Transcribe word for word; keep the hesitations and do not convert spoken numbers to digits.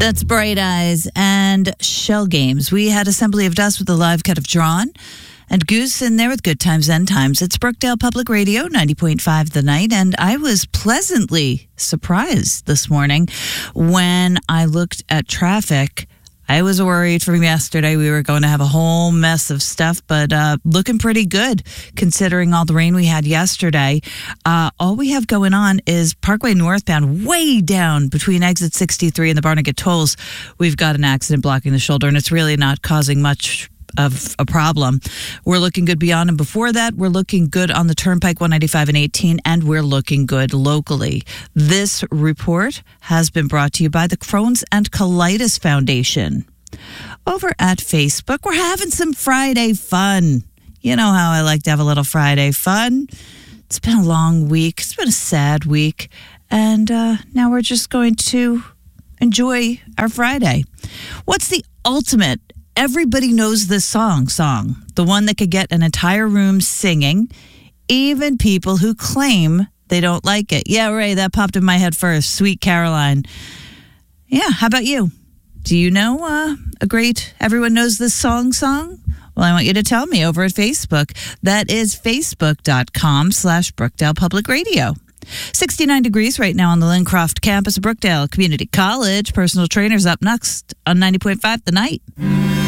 That's Bright Eyes and Shell Games. We had Assembly of Dust with a live cut of Drawn. And Goose in there with Good Times, End Times. It's Brookdale Public Radio, ninety point five The Night. And I was pleasantly surprised this morning when I looked at traffic. I was worried from yesterday we were going to have a whole mess of stuff, but uh, looking pretty good considering all the rain we had yesterday. Uh, all we have going on is Parkway northbound, way down between exit sixty-three and the Barnegat tolls. We've got an accident blocking the shoulder, and it's really not causing much of a problem. We're looking good beyond and before that. We're looking good on the Turnpike one ninety-five and eighteen, and we're looking good locally. This report has been brought to you by the Crohn's and Colitis Foundation. Over at Facebook, we're having some Friday fun. You know how I like to have a little Friday fun. It's been a long week. It's been a sad week. And uh, now we're just going to enjoy our Friday. What's the ultimate everybody knows this song song? The one that could get an entire room singing, even people who claim they don't like it. Yeah, Ray, that popped in my head first. Sweet Caroline. Yeah, how about you? Do you know uh, a great everyone knows this song song? Well, I want you to tell me over at Facebook. That is facebook.com slash Brookdale Public Radio. sixty-nine degrees right now on the Lincroft campus of Brookdale Community College. Personal trainers up next on ninety point five The Night.